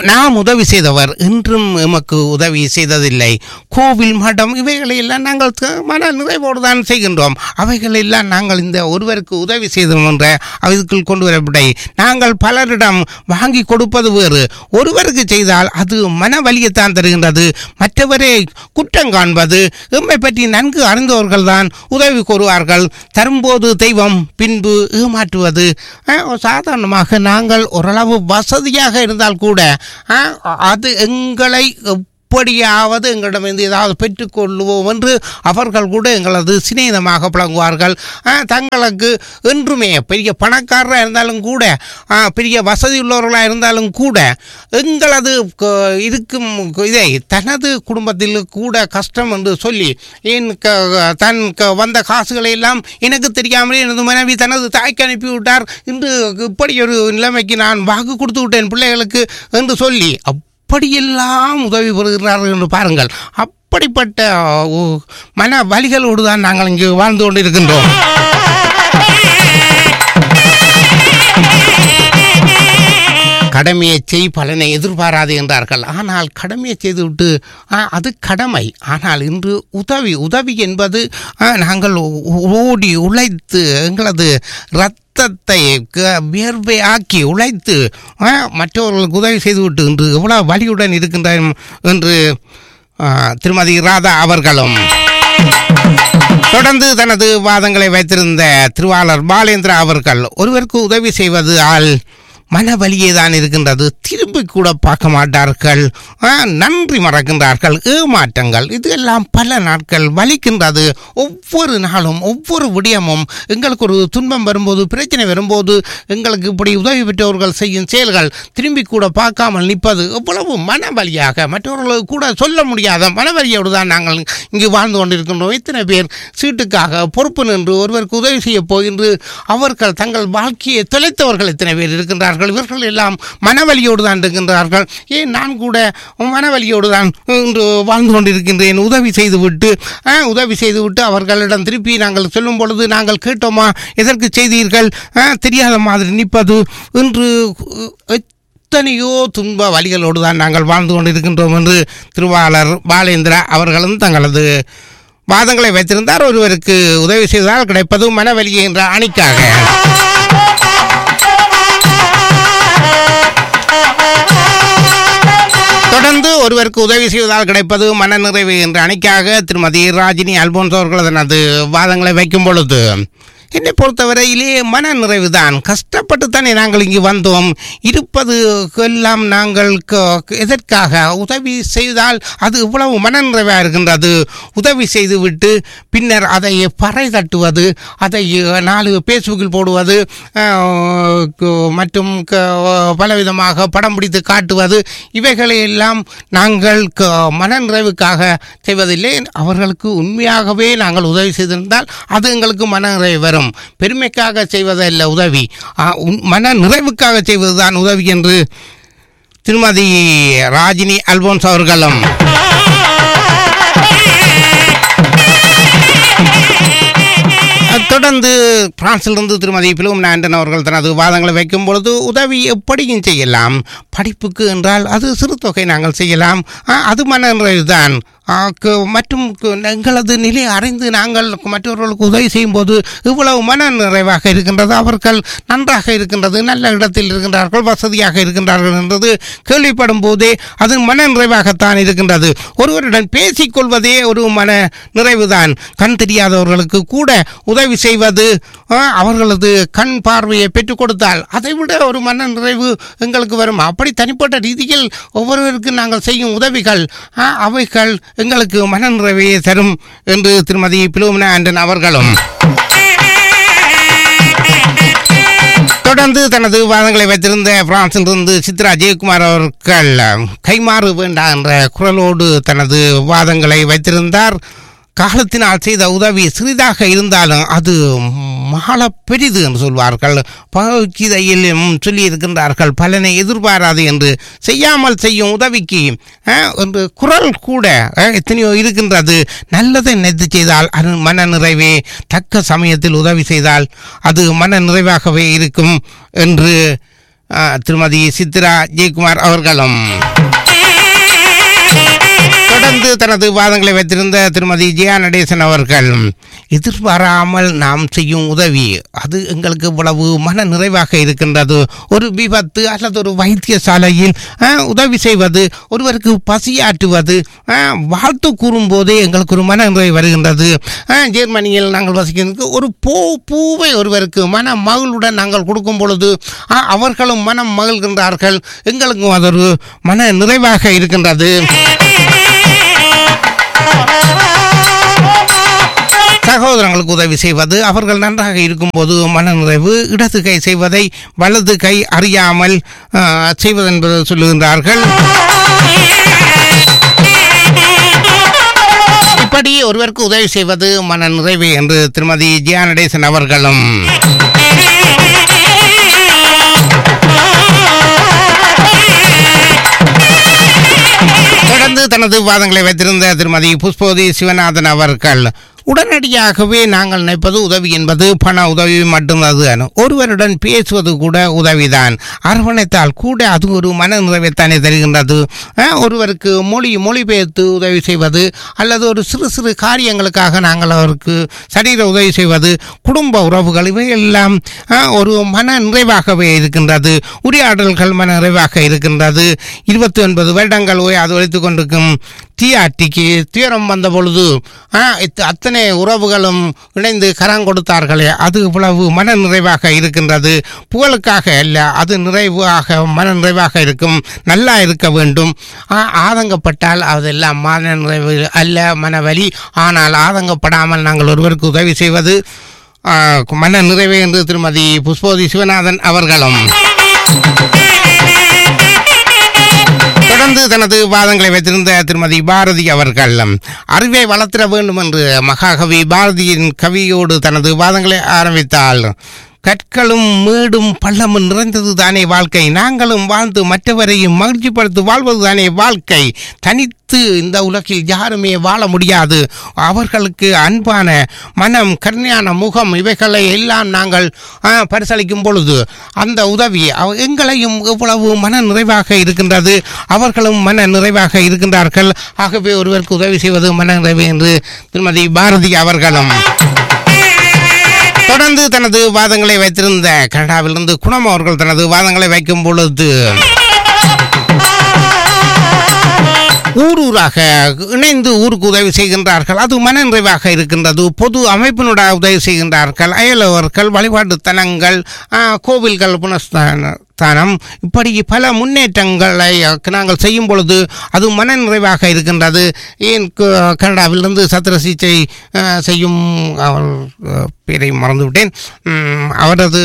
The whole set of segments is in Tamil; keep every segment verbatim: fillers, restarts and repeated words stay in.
நாம் உதவி செய்தவர் இன்றும் எமக்கு உதவி செய்ததில்லை. கோவில் மடம் இவைகளெல்லாம் நாங்கள் மன நிறைவோடு தான் செய்கின்றோம். அவைகளெல்லாம் நாங்கள் இந்த ஒருவருக்கு உதவி செய்தோம் என்ற அதுக்குள் கொண்டு வரப்பட்டை. நாங்கள் பலரிடம் வாங்கி கொடுப்பது வேறு. ஒருவருக்கு செய்தால் அது மன வலியைத்தான் தருகின்றது. மற்றவரை குற்றம் காண்பது. எம்மை பற்றி நன்கு அறிந்தவர்கள் தான் உதவி கோருவார்கள். தரும்போது தெய்வம், பின்பு ஏமாற்றுவது. சாதாரணமாக நாங்கள் ஓரளவு வசதியாக இருந்தால் கூட அது எங்களை எப்படியாவது எங்களிடமிருந்து ஏதாவது பெற்றுக்கொள்வோம் என்று அவர்கள் கூட எங்களது சிநேகிதமாக பழங்குவார்கள். தங்களுக்கு என்றுமே பெரிய பணக்காரராக இருந்தாலும் கூட, பெரிய வசதி உள்ளவர்களாக இருந்தாலும் கூட, எங்களது இருக்கும் இதை தனது குடும்பத்தில் கூட கஷ்டம் என்று சொல்லி என் தன் வந்த காசுகளை எல்லாம் எனக்கு தெரியாமலே எனது மனைவி தனது தாய்க்கு அனுப்பிவிட்டார், இன்று இப்படி ஒரு நிலைமைக்கு நான் வாக்கு கொடுத்து விட்டேன் பிள்ளைகளுக்கு என்று சொல்லி அப்படியெல்லாம் உதவி பெறுகிறார்கள் என்று பாருங்கள். அப்படிப்பட்ட மன வலிகளோடு தான் நாங்கள் இங்கு வாழ்ந்து கொண்டிருக்கின்றோம். கடமையை செய், பலனை எதிர்பாராது என்றார்கள். ஆனால் கடமையை செய்துவிட்டு அது கடமை. ஆனால் இன்று உதவி உதவி என்பது நாங்கள் ஓடி உழைத்து எங்களது ரத்த வியர்வை ஆக்கி உழைத்து மற்றவர்களுக்கு உதவி செய்துவிட்டு இன்று எவ்வளவு வலியுடன் இருக்கின்றோம் என்று திருமதி ராதா அவர்களும் தொடர்ந்து தனது வாதங்களை வைத்திருந்த திருவாளர் பாலேந்திரா அவர்கள், ஒருவருக்கு உதவி செய்வது ஆள் மன வலியே தான் இருக்கின்றது. திரும்பி கூட பார்க்க மாட்டார்கள், நன்றி மறக்கின்றார்கள், ஏமாற்றங்கள் இதெல்லாம் பல நாட்கள் வலிக்கின்றது. ஒவ்வொரு நாளும் ஒவ்வொரு விடயமும் எங்களுக்கு ஒரு துன்பம் வரும்போது, பிரச்சனை வரும்போது எங்களுக்கு இப்படி உதவி பெற்றவர்கள் செய்யும் செயல்கள் திரும்பி கூட பார்க்காமல் நிற்பது எவ்வளவு மன வலியாக, மற்றவர்களுக்கு கூட சொல்ல முடியாத மனவலியோடு தான் நாங்கள் இங்கு வாழ்ந்து கொண்டிருக்கின்றோம். இத்தனை பேர் சீட்டுக்காக பொறுப்பு நின்று ஒருவருக்கு உதவி செய்ய போகின்று அவர்கள் தங்கள் வாழ்க்கையை தொலைத்தவர்கள் இத்தனை பேர் இருக்கின்றார்கள். இவர்கள் எல்லாம் மனவலியோடு தான் இருக்கின்றார்கள். ஏன் நான் கூட மனவலியோடு தான் இன்று வாழ்ந்து கொண்டிருக்கின்றேன். உதவி செய்துவிட்டு உதவி செய்துவிட்டு அவர்களிடம் திருப்பி நாங்கள் சொல்லும் பொழுது நாங்கள் கேட்டோமா, எதற்கு செய்தீர்கள், தெரியாத மாதிரி நிற்பது, இன்று எத்தனையோ துன்ப வழிகளோடு தான் நாங்கள் வாழ்ந்து கொண்டிருக்கின்றோம் என்று திருவாளர் பாலேந்திரா அவர்களும் தங்களது வாதங்களை வைத்திருந்தார். ஒருவருக்கு உதவி செய்தால் கிடைப்பது மனவலி என்ற அணிக்காக. தொடர்ந்து ஒருவருக்கு உதவி செய்வதால் கிடைப்பது மனநிறைவு என்ற அணிக்காக திருமதி ராஜினி அல்போன்ஸ் அவர்கள் தனது வாதங்களை வைக்கும் பொழுது, என்னை பொறுத்தவரையிலே மன நிறைவு தான். கஷ்டப்பட்டு தானே நாங்கள் இங்கு வந்தோம். இருப்பது எல்லாம் நாங்கள் எதற்காக உதவி செய்தால் அது இவ்வளவு மன நிறைவாக இருக்கின்றது. உதவி செய்துவிட்டு பின்னர் அதை பறை தட்டுவது, அதை நாலு ஃபேஸ்புக்கில் போடுவது மற்றும் பலவிதமாக படம் பிடித்து காட்டுவது, இவைகளை எல்லாம் நாங்கள் மன நிறைவுக்காக செய்வதில்லை. அவர்களுக்கு உண்மையாகவே நாங்கள் உதவி செய்திருந்தால் அது எங்களுக்கு மன நிறைவு வரும். பெருமைக்காக செய்வதல்ல உதவி, மன நிறைவுக்காக செய்வதுதான் உதவி என்று திருமதி ராஜினி அல்போன்ஸ் அவர்களும் தொடர்ந்து பிரான்சிலிருந்து திருமதி பிலோமினா ஆண்டன் அவர்கள் தனது வாதங்களை வைக்கும் பொழுது, உதவி எப்படியும் செய்யலாம். படிப்புக்கு என்றால் அது சிறு தொகை நாங்கள் செய்யலாம், அது மன நிறைவுதான். மற்றும் எங்களது நிலை அறிந்து நாங்கள் மற்றவர்களுக்கு உதவி செய்யும் போது இவ்வளவு மன நிறைவாக இருக்கின்றது. அவர்கள் நன்றாக இருக்கின்றது, நல்ல இடத்தில் இருக்கின்றார்கள், வசதியாக இருக்கின்றார்கள் என்றது கேள்விப்படும் போதே அது மன நிறைவாகத்தான் இருக்கின்றது. ஒருவருடன் பேசிக்கொள்வதே ஒரு மன நிறைவுதான். கண் தெரியாதவர்களுக்கு கூட உதவி செய்வது, அவர்களது கண் பார்வையை பெற்றுக் கொடுத்தால் அதை விட ஒரு மன நிறைவு எங்களுக்கு வரும். அப்படி தனிப்பட்ட ரீதியில் ஒவ்வொருவருக்கு நாங்கள் செய்யும் உதவிகள் அவைகள் எங்களுக்கு மன நிறைவையை தரும் என்று திருமதி பிலோமினா ஆண்டன் அவர்களும் தொடர்ந்து தனது வாதங்களை வைத்திருந்த பிரான்சிலிருந்து சித்ரா ஜெயக்குமார் அவர்கள் கைமாறு வேண்டாம் என்ற குரலோடு தனது வாதங்களை வைத்திருந்தார். காலத்தினால் செய்த உதவி சிறிதாக இருந்தாலும் அது மகள பெரிது என்று சொல்வார்கள். பகவத்கீதையிலும் சொல்லியிருக்கின்றார்கள், பலனை எதிர்பாராது என்று. செய்யாமல் செய்யும் உதவிக்கு என்று குரல் கூட எத்தனையோ இருக்கின்றது. நல்லதை நினைத்து செய்தால் அது மன நிறைவே, தக்க சமயத்தில் உதவி செய்தால் அது மன நிறைவாகவே இருக்கும் என்று திருமதி சித்ரா ஜெயக்குமார் அவர்களும். தொடர்ந்து தனது வாதங்களை வைத்திருந்த திருமதி ஜெயா நடேசன் அவர்கள், எதிர்பாராமல் நாம் செய்யும் உதவி அது எங்களுக்கு இவ்வளவு மன நிறைவாக இருக்கின்றது. ஒரு விபத்து அல்லது ஒரு வைத்தியசாலையில் உதவி செய்வது, ஒருவருக்கு பசியாற்றுவது, வாழ்த்து கூறும் போதே எங்களுக்கு ஒரு மன நிறைவு வருகின்றது. ஜெர்மனியில் நாங்கள் வசிக்கிறதுக்கு ஒரு பூ பூவை ஒருவருக்கு மன மகளுடன் நாங்கள் கொடுக்கும் பொழுது அவர்களும் மனம் மகிழ்கின்றார்கள், எங்களுக்கும் அது ஒரு மன நிறைவாக இருக்கின்றது. சகோதரங்களுக்கு உதவி செய்வது, அவர்கள் நன்றாக இருக்கும்போது மன நிறைவு. இடது கை செய்வதை வலது கை அறியாமல் செய்வதென்பது சொல்லுகின்றார்கள். இப்படி ஒருவருக்கு உதவி செய்வது மன நிறைவு என்று திருமதி ஜெயா நடேசன் அவர்களும். தொடர்ந்து தனது வாதங்களை வைத்திருந்த திருமதி புஷ்பவதி சிவநாதன் அவர்கள், உடனடியாகவே நாங்கள் நினைப்பது உதவி என்பது பண உதவி மட்டும்தான். ஒருவருடன் பேசுவது கூட உதவிதான். அரவணைத்தால் கூட அது ஒரு மன நிறைவைத்தானே தருகின்றது. ஒருவருக்கு மொழி மொழிபெயர்த்து உதவி செய்வது அல்லது ஒரு சிறு சிறு காரியங்களுக்காக நாங்கள் அவருக்கு சரீர உதவி செய்வது, குடும்ப உறவுகள் இவை எல்லாம் ஒரு மன நிறைவாகவே இருக்கின்றது. உரையாடல்கள் மன நிறைவாக இருக்கின்றது. இருபத்தி ஒன்பது வருடங்கள் அது ஒழித்துக் கொண்டிருக்கும் டிஆர்டிக்கு துயரம் வந்த பொழுது அத்தனை உறவுகளும் இணைந்து கரம் கொடுத்தார்களே, அது இவ்வளவு மன நிறைவாக இருக்கின்றது. புகழுக்காக அல்ல, அது நிறைவாக மன நிறைவாக இருக்கும். நல்லா இருக்க வேண்டும். ஆதங்கப்பட்டால் அதெல்லாம் மன நிறைவு அல்ல, மனவலி. ஆனால் ஆதங்கப்படாமல் நாங்கள் ஒருவருக்கு உதவி செய்வது மன நிறைவு என்று திருமதி புஷ்பவதி சிவநாதன் அவர்களும். தொடர்ந்து தனது வாதங்களை வைத்திருந்த திருமதி பாரதி அவர்கள், அறிவை வளர்த்திட வேண்டும் என்று மகாகவி பாரதியின் கவியோடு தனது வாதங்களை ஆரம்பித்தால், கற்களும் மேடும் பள்ளமும் நிறைந்தது தானே வாழ்க்கை, நாங்களும் வாழ்ந்து மற்றவரையும் மகிழ்ச்சிப்படுத்தி வாழ்வது தானே வாழ்க்கை, தனித்து இந்த உலகில் யாருமே வாழ முடியாது, அவர்களுக்கு அன்பான மனம், கருணையான முகம், இவைகளை எல்லாம் நாங்கள் பரிசளிக்கும் பொழுது அந்த உதவி எங்களையும் எவ்வளவு மன நிறைவாக இருக்கின்றது, அவர்களும் மன நிறைவாக இருக்கின்றார்கள். ஆகவே ஒருவருக்கு உதவி செய்வது மன நிறைவு என்று திருமதி பாரதி அவர்களும். தொடர்ந்து தனது வாதங்களை வைத்திருந்த கனடாவிலிருந்து குணம் அவர்கள் தனது வாதங்களை வைக்கும் பொழுது, ஊர் ஊராக இணைந்து ஊருக்கு உதவி செய்கின்றார்கள், அது மன நிறைவாக இருக்கின்றது. பொது அமைப்பினுடைய உதவி செய்கின்றார்கள். அயலவர்கள், வழிபாட்டு தலங்கள், கோவில்கள், புனஸ்தானம், இப்படி பல முன்னேற்றங்களை நாங்கள் செய்யும் பொழுது அது மன நிறைவாக இருக்கின்றது. ஏன் கனடாவிலிருந்து சத்திர சிகிச்சை செய்யும் அவள் பேரை மறந்துவிட்டேன், அவரது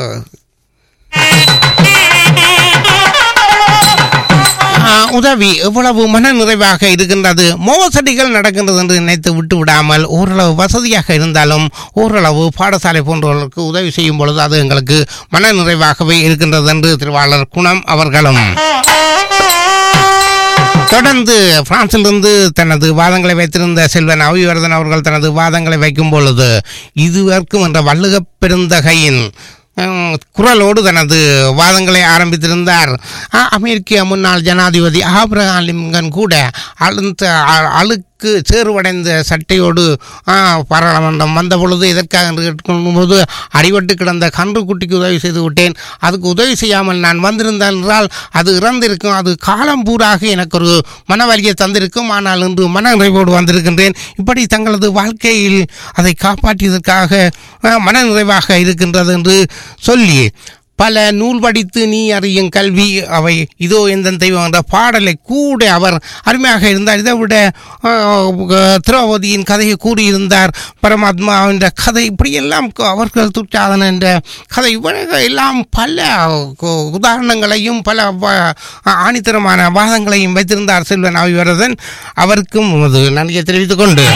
உதவி எவ்வளவு மன நிறைவாக இருக்கின்றது. மோசடிகள் நடக்கின்றது என்று நினைத்து விட்டு விடாமல் ஓரளவு வசதியாக இருந்தாலும் ஓரளவு பாடசாலை போன்றவர்களுக்கு உதவி செய்யும் பொழுது அது எங்களுக்கு மன நிறைவாகவே இருக்கின்றது என்று திருவாளர் குணம் அவர்களும். தொடர்ந்து பிரான்சிலிருந்து தனது வாதங்களை வைத்திருந்த செல்வன் அவிவர்தன் அவர்கள் தனது வாதங்களை வைக்கும் பொழுது, இதுவரைக்கும் என்ற வள்ளுக பெருந்தகையின் குரலோடு தனது வாதங்களை ஆரம்பித்திருந்தார். அமெரிக்க முன்னாள் ஜனாதிபதி ஆபிரகாம் லிங்கன் கூட அழுந்த அழுக்கு சேறுவடைந்த சட்டையோடு பாராளுமன்றம் வந்த பொழுது எதற்காக என்று கேட்கும்போது, அடிபட்டு கிடந்த கன்று குட்டிக்கு உதவி செய்து விட்டேன், அதுக்கு உதவி செய்யாமல் நான் வந்திருந்தேன் என்றால் அது இறந்திருக்கும், அது காலம் பூராக எனக்கு ஒரு மனவலியை தந்திருக்கும், ஆனால் இன்று மன நிறைவோடு வந்திருக்கின்றேன். இப்படி தங்களது வாழ்க்கையில் அதை காப்பாற்றியதற்காக மன நிறைவாக இருக்கின்றது என்று சொல்லி பல நூல் படித்து நீ அறியும் கல்வி அவை இதோ எந்த தெய்வம் என்ற பாடலை கூட அவர் அருமையாக இருந்தார். இதை விட திரௌபதியின் கதையை கூறியிருந்தார். பரமாத்மா என்ற கதை, இப்படியெல்லாம் அவர்கள் துச்சாதன என்ற கதை, இவர்கள் எல்லாம் பல உதாரணங்களையும் பல ஆணித்தரமான வாதங்களையும் வைத்திருந்தார் செல்வன் அவிவரதன். அவருக்கும் நன்றியை தெரிவித்துக் கொண்டு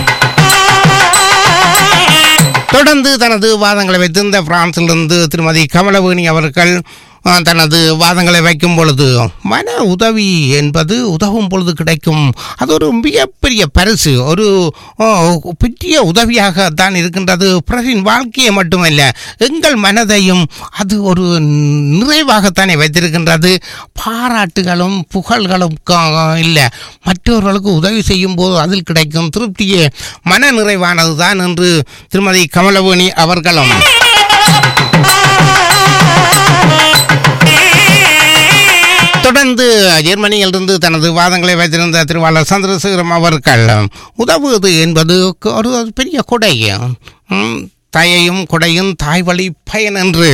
தொடர்ந்து தனது வாதங்களை வைத்திருந்த பிரான்சிலிருந்து திருமதி கமலவேணி அவர்கள், தனது வாதங்களை வைக்கும் பொழுது மன உதவி என்பது உதவும் பொழுது கிடைக்கும் அது ஒரு மிகப்பெரிய பரிசு, ஒரு பெரிய உதவியாகத்தான் இருக்கின்றது. பிறரின் வாழ்க்கையை மட்டுமல்ல எங்கள் மனதையும் அது ஒரு நிறைவாகத்தானே வைத்திருக்கின்றது. பாராட்டுகளும் புகழ்களும் இல்லை, மற்றவர்களுக்கு உதவி செய்யும் போது அதில் கிடைக்கும் திருப்தியே மன நிறைவானது தான் என்று திருமதி கமலவேணி அவர்களும் தொடர்ந்து ஜெர்மனியிலிருந்து தனது வாதங்களை வைத்திருந்த திருவாளர் சந்திரசேகரம் அவர்கள் உதவுவது என்பது ஒரு பெரிய கொடை, தாயையும் கொடையும் தாய் வழி பயன் என்று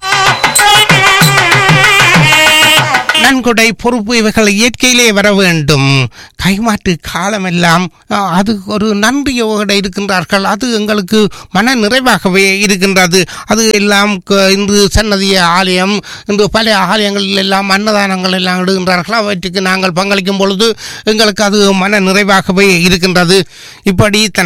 நன்கொடை பொறுப்பு இவைகள் இயற்கையிலே வர வேண்டும். கைமாற்று காலமெல்லாம் அது ஒரு நன்றியோடு இருக்கின்றார்கள், அது எங்களுக்கு மன நிறைவாகவே இருக்கின்றது. அது எல்லாம் இன்று சன்னதிய ஆலயம், இன்று பல ஆலயங்களில் எல்லாம் அன்னதானங்கள் எல்லாம் இடுகின்றார்கள். அவற்றுக்கு நாங்கள் பங்களிக்கும் பொழுது எங்களுக்கு அது மன நிறைவாகவே இருக்கின்றது. இப்படி தன்